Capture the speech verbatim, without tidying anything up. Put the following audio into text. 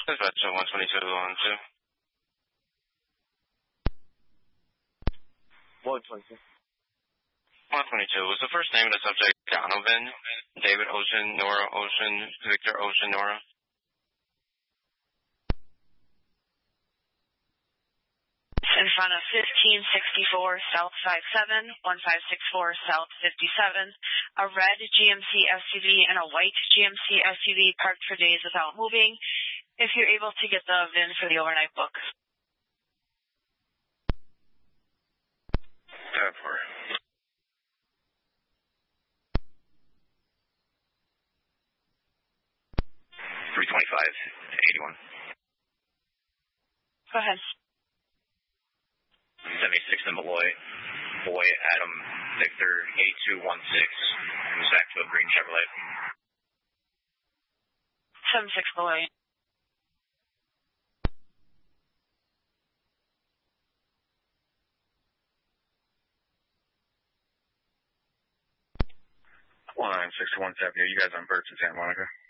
Dispatch one twenty-two on two. one twenty-two. one twenty-two. Was the first name of the subject Donovan? David Ocean, Nora Ocean, Victor Ocean, Nora? In front of fifteen sixty-four South five seven, one five six four South fifty-seven, a red G M C S U V and a white G M C S U V parked for days without moving. If you're able to get the V I N for the overnight book. Tab four. three twenty-five, eighty-one. Go ahead. seventy-six in Malloy. Boy, Adam, Victor, eight two one six. Comes back to a green Chevrolet. seventy-six Malloy. one nine six one seven. You guys on Birch in Santa Monica?